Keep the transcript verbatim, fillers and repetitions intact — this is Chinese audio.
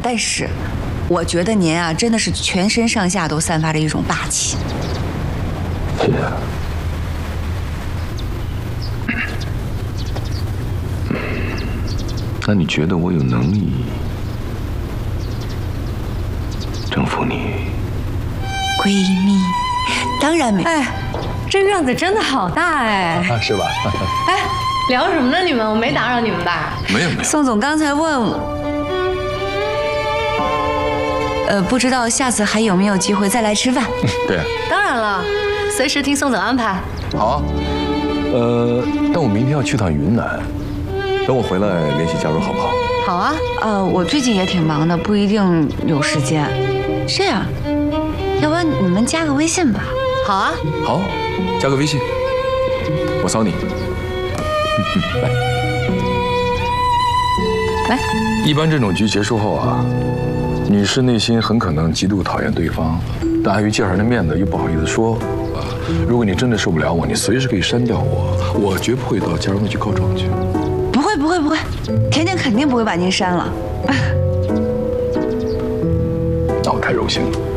但是，我觉得您啊，真的是全身上下都散发着一种霸气。 谢谢。那你觉得我有能力征服你？ 闺蜜，当然没。 哎，这院子真的好大哎！ 啊，是吧？ 哎，聊什么呢？你们，我没打扰你们吧？ 没有没有。 宋总刚才问我，呃，不知道下次还有没有机会再来吃饭？ 对啊。 当然了，随时听宋总安排。 好啊。呃，但我明天要去趟云南，等我回来联系佳茹好不好？ 好啊。 呃，我最近也挺忙的，不一定有时间。这样，要不然你们加个微信吧？ 好啊。 好，加个微信，我扫你。来。 来。 一般这种局结束后啊，女士内心很可能极度讨厌对方，但碍于介绍人的面子又不好意思说。如果你真的受不了我，你随时可以删掉我，我绝不会到佳茹那去告状去。 不会不会不会，甜甜肯定不会把您删了。 那我太荣幸了。